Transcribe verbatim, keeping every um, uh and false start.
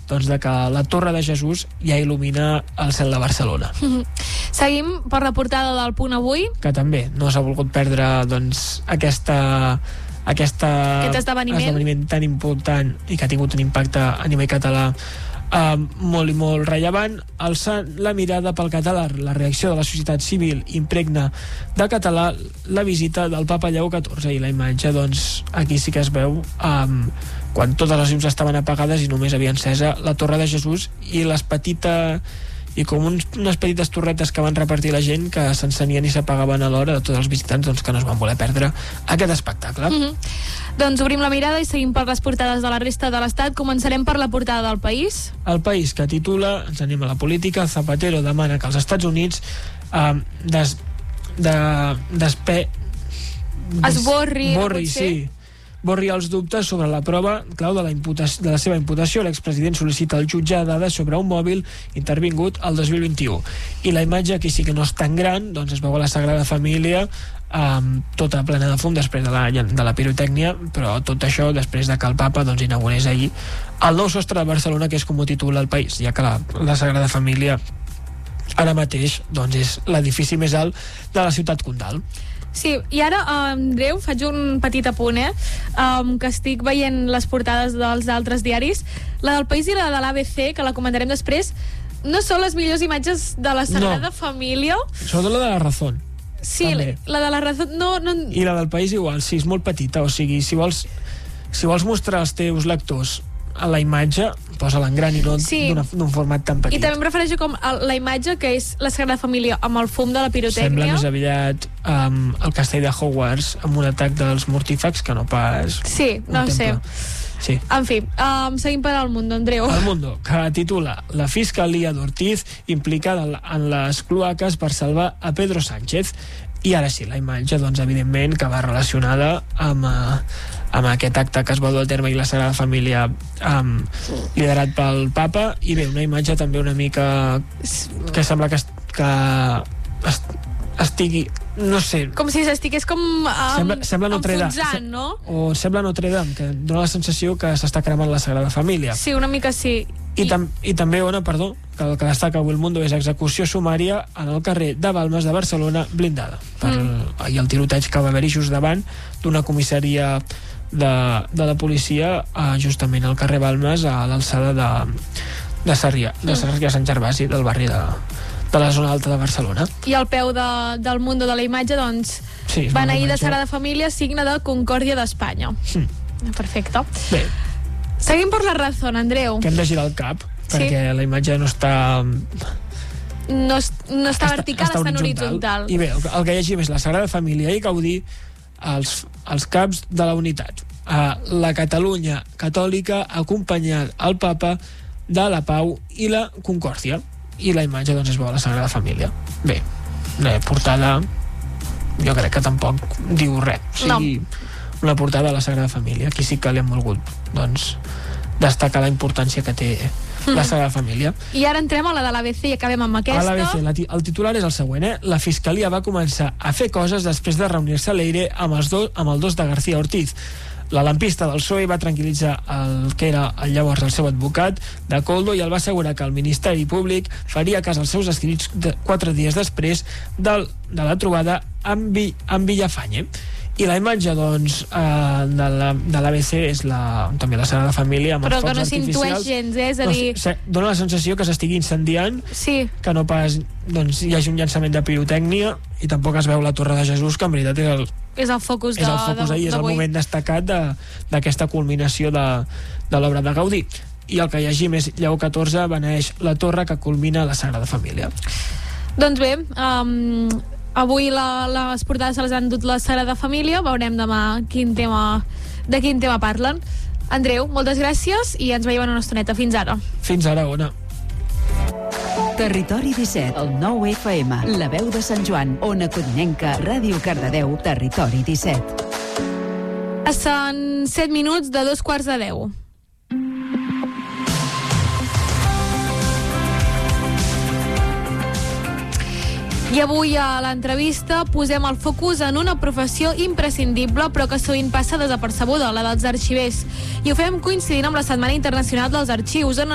doncs, de que la Torre de Jesús ja il·lumina el cel de Barcelona. Seguim per la portada del Punt Avui, que també no s'ha volgut perdre, doncs, aquesta, aquesta aquest esdeveniment. esdeveniment tan important i que ha tingut un impacte a nivell català Uh, molt i molt rellevant. Alçant la mirada pel català, la reacció de la societat civil impregna de català la visita del papa Lleó catorze, i la imatge, doncs, aquí sí que es veu um, quan totes les llums estaven apagades i només havia encesa la Torre de Jesús i les petites i com uns, unes petites torretes que van repartir la gent, que s'encenien i s'apagaven a l'hora, de tots els visitants, doncs, que no es van voler perdre aquest espectacle. Mm-hmm. Doncs obrim la mirada i seguim per les portades de la resta de l'Estat. Començarem per la portada del País. El País, que titula, ens anem a la política, Zapatero demana que els Estats Units eh, des, de, despe, des, esborri, borri, sí, borri els dubtes sobre la prova clau de la, imputació, de la seva imputació. L'expresident sol·licita al jutge dades sobre un mòbil intervingut el dos mil vint-i-u. I la imatge, aquí sí que no és tan gran, doncs es veu a la Sagrada Família um, tota plena de fum després de la, de la pirotècnia, però tot això després de que el papa, doncs, inaugurés ahir el nou sostre de Barcelona, que és com ho titula El País, ja que la, la Sagrada Família ara mateix, doncs, és l'edifici més alt de la ciutat condal. Sí, i ara, Andreu, faig un petit apunt, eh? Um, que estic veient les portades dels altres diaris. La del País i la de l'A B C, que la comentarem després, no són les millors imatges de la Sagrada no. Família. Sobretot la de la Razón. Sí, també. La de la Razón no, no... I la del País igual, sí, és molt petita. O sigui, si vols, si vols mostrar als teus lectors a la imatge, posa-la en gran i no sí. d'un format tan petit. I també em refereixo com a la imatge que és la Sagrada Família amb el fum de la pirotècnia. Sembla més aviat um, el castell de Hogwarts amb un atac dels mortífags que no pas sí, no sé. Sí. En fi, um, seguim per al Mundo, Andreu. El Mundo, que titula La Fiscalia d'Ortiz implicada en les cloaques per salvar a Pedro Sánchez. I ara sí, la imatge, doncs, evidentment, que va relacionada amb, uh, amb aquest acte que es va dur a terme i la Sagrada Família um, liderat pel papa. I bé, una imatge també una mica que sembla que, est que est estigui, no sé, com si s'estigués com um, sembla, sembla Notre Dame, enfonsant, no? O sembla Notre Dame, que dona la sensació que s'està cremant la Sagrada Família. Sí, una mica sí. I, I, tam i també, Ona, perdó, que el que destaca avui El Mundo és execució sumària en el carrer de Balmes de Barcelona blindada. Per, mm. I el tiroteig que va haver-hi just davant d'una comissaria de, de la policia, eh, justament al carrer Balmes, a l'alçada de, de Sarrià, de Sarrià Sant Gervasi, del barri de, de la zona alta de Barcelona. I al peu de, del Mundo de la imatge, doncs, sí, van ahir de Sagrada Família, signe de Concòrdia d'Espanya. Mm. Perfecte. Bé. Seguim per la Razón, Andreu. Que hem de girar el cap, perquè sí. la imatge no està... No, es, no està vertical, està, està en horitzontal. I bé, el, el que llegim és la Sagrada Família i Gaudí els, els caps de la unitat. Uh, la Catalunya catòlica acompanyant el papa de la pau i la concòrdia. I la imatge, doncs, es veu a la Sagrada Família. Bé, la portada jo crec que tampoc diu res. O sigui, no. Una portada de la Sagrada Família. Aquí sí que li hem volgut, doncs, destacar la importància que té la Sagrada Família. I ara entrem a la de l'A B C i acabem amb aquesta. A l'A B C, la, el titular és el següent, eh? La Fiscalia va començar a fer coses després de reunir-se a l'Eire amb, els do, amb el dos de García Ortiz. La lampista del P S O E va tranquil·litzar el que era el llavors el seu advocat de Coldo i el va assegurar que el Ministeri Públic faria cas als seus escrits de, quatre dies després del, de la trobada amb, Vi, amb Villafañe. I la imatge, doncs, eh, de la, de l'A B C és la, també la Sagrada Família amb però els focs no artificials. Gens, eh? És a dir... no, dona la sensació que s'estigui incendiant, sí. Que no pas, doncs, hi hagi un llançament de pirotècnia i tampoc es veu la Torre de Jesús, que en veritat és el, és el focus, és el focus d'ahir, és el moment destacat d'aquesta de, culminació de, de l'obra de Gaudí. I el que llegim és Lleó catorze beneeix la torre que culmina la Sagrada Família. Doncs bé, um, avui la, les portades se les han dut la Sagrada Família, veurem demà quin tema, de quin tema parlen. Andreu, moltes gràcies i ens veiem en una estoneta. Fins ara. Fins ara, Ona. Territori disset, el nou F M, la veu de Sant Joan, Ona Codinenca, Ràdio Cardedeu, Territori disset. Passen set minuts de dos quarts de deu. I avui a l'entrevista posem el focus en una professió imprescindible però que sovint passa desapercebuda, la dels arxivers. I ho fem coincidint amb la Setmana Internacional dels Arxius, on